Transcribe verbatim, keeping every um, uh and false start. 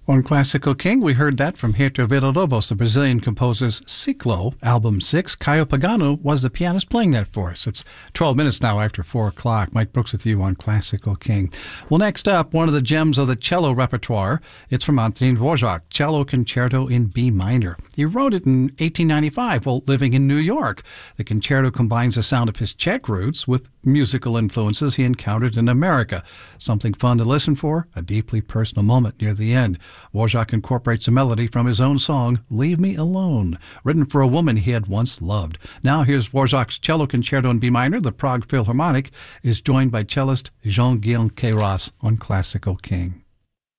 On Classical King, we heard that from Herto Villa-Lobos, the Brazilian composer's Ciclo, Album six. Caio Pagano was the pianist playing that for us. It's twelve minutes now after four o'clock. Mike Brooks with you on Classical King. Well, next up, one of the gems of the cello repertoire. It's from Antonín Dvořák, Cello Concerto in B minor. He wrote it in eighteen ninety-five while living in New York. The concerto combines the sound of his Czech roots with musical influences he encountered in America. Something fun to listen for, a deeply personal moment near the end. Dvořák incorporates a melody from his own song, Leave Me Alone, written for a woman he had once loved. Now here's Dvořák's Cello Concerto in B minor. The Prague Philharmonic is joined by cellist Jean-Guillaume Queyras on Classical King.